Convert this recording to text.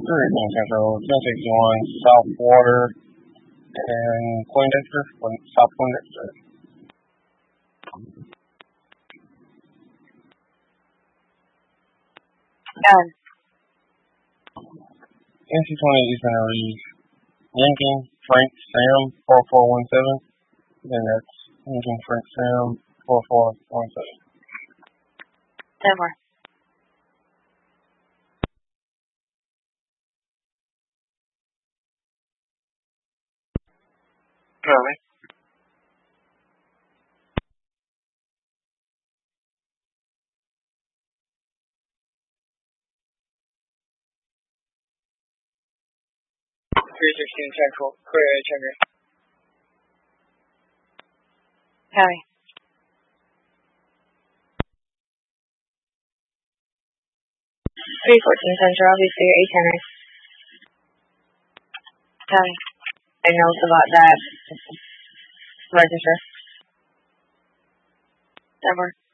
Hurricane Central, Genesis 1, South Water, and Poindexter, South Poindexter. NC-20 Eastern Reed, Lincoln Frank Sam 4417. Then that's Lincoln Frank Sam 4417. Denver. Charlie. Central, clear Checker. County. 314 Central, we clear 8 Henry. County. I know about that. Register. Denver.